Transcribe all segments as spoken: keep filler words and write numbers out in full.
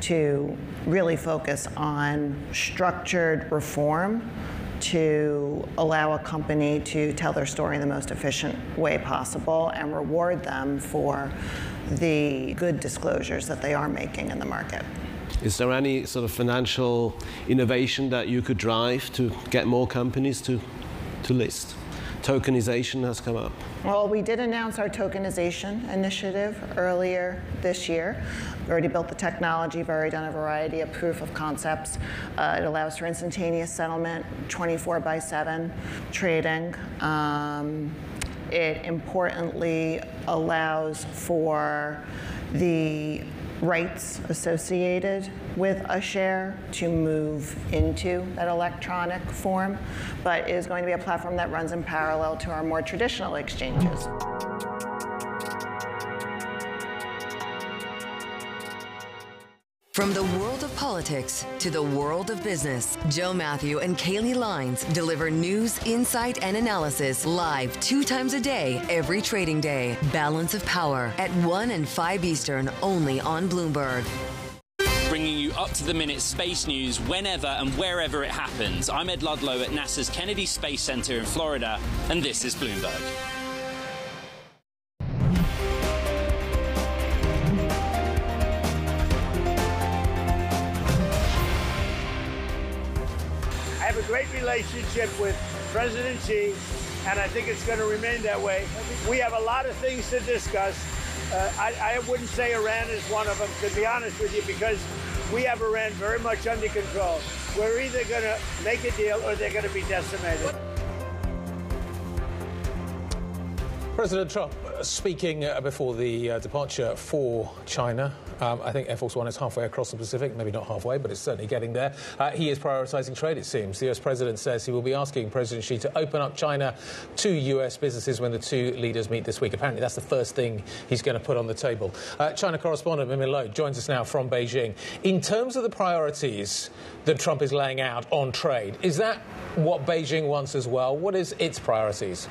to really focus on structured reform to allow a company to tell their story in the most efficient way possible and reward them for the good disclosures that they are making in the market. Is there any sort of financial innovation that you could drive to get more companies to, to list? Tokenization has come up. Well, we did announce our tokenization initiative earlier this year. We already built the technology, we've already done a variety of proof of concepts. Uh, it allows for instantaneous settlement, twenty-four by seven trading. Um, it importantly allows for the rights associated with a share to move into that electronic form, but is going to be a platform that runs in parallel to our more traditional exchanges. From the world of politics to the world of business, Joe Matthew and Kayleigh Lines deliver news, insight, and analysis live two times a day, every trading day. Balance of Power at one and five Eastern, only on Bloomberg. Bringing you up-to-the-minute space news whenever and wherever it happens. I'm Ed Ludlow at NASA's Kennedy Space Center in Florida, and this is Bloomberg. I have a great relationship with President Xi, and I think it's going to remain that way. We have a lot of things to discuss. Uh, I, I wouldn't say Iran is one of them, to be honest with you, because we have Iran very much under control. We're either going to make a deal or they're going to be decimated. President Trump uh, speaking uh, before the uh, departure for China. Um, I think Air Force One is halfway across the Pacific, maybe not halfway, but it's certainly getting there. Uh, he is prioritising trade, it seems. The U S President says he will be asking President Xi to open up China to U S businesses when the two leaders meet this week. Apparently, that's the first thing he's going to put on the table. Uh, China correspondent Min Min Lo joins us now from Beijing. In terms of the priorities that Trump is laying out on trade, is that what Beijing wants as well? What is its priorities?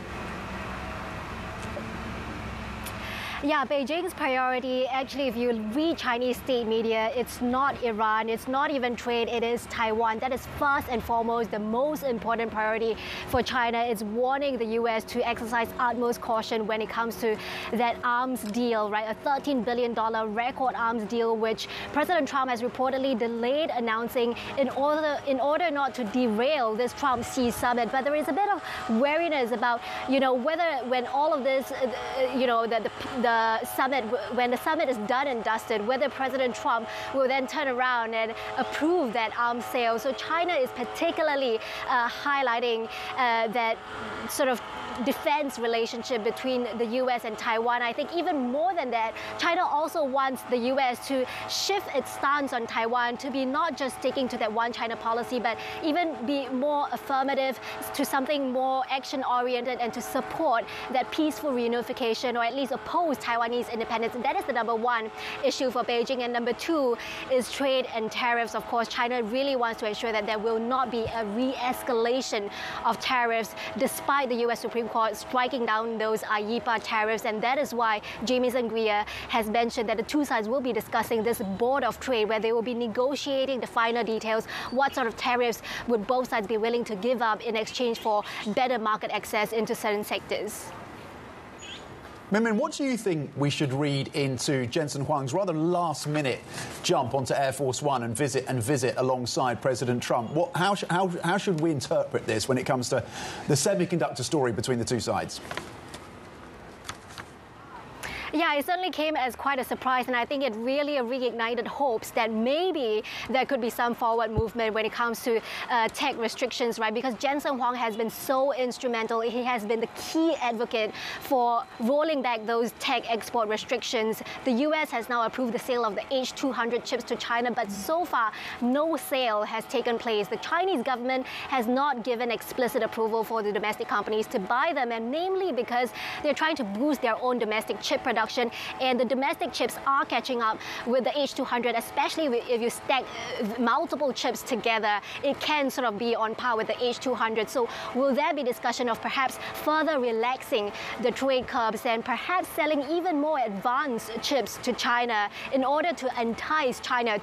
Yeah, Beijing's priority, actually, if you read Chinese state media, it's not Iran, it's not even trade, it is Taiwan. That is first and foremost the most important priority for China. It's warning the U S to exercise utmost caution when it comes to that arms deal, right? A thirteen billion dollars record arms deal, which President Trump has reportedly delayed announcing in order, in order not to derail this Trump-Xi summit. But there is a bit of wariness about, you know, whether when all of this, uh, you know, the, the, the summit, when the summit is done and dusted, whether President Trump will then turn around and approve that arms sale. So China is particularly uh, highlighting uh, that sort of defense relationship between the U S and Taiwan. I think even more than that, China also wants the U S to shift its stance on Taiwan to be not just sticking to that one China policy, but even be more affirmative to something more action-oriented and to support that peaceful reunification, or at least oppose Taiwanese independence. And that is the number one issue for Beijing. And number two is trade and tariffs. Of course, China really wants to ensure that there will not be a re-escalation of tariffs, despite the U S Supreme Court striking down those I E P A tariffs. And that is why Jamieson Greer has mentioned that the two sides will be discussing this board of trade, where they will be negotiating the final details. What sort of tariffs would both sides be willing to give up in exchange for better market access into certain sectors? Min Min, what do you think we should read into Jensen Huang's rather last-minute jump onto Air Force One and visit and visit alongside President Trump? What, how, sh how, how should we interpret this when it comes to the semiconductor story between the two sides? Yeah, it certainly came as quite a surprise, and I think it really reignited hopes that maybe there could be some forward movement when it comes to uh, tech restrictions, right? Because Jensen Huang has been so instrumental. He has been the key advocate for rolling back those tech export restrictions. The U S has now approved the sale of the H two hundred chips to China, but so far, no sale has taken place. The Chinese government has not given explicit approval for the domestic companies to buy them, and namely because they're trying to boost their own domestic chip production. And the domestic chips are catching up with the H two hundred, especially if you stack multiple chips together. It can sort of be on par with the H two hundred. So will there be discussion of perhaps further relaxing the trade curbs and perhaps selling even more advanced chips to China in order to entice China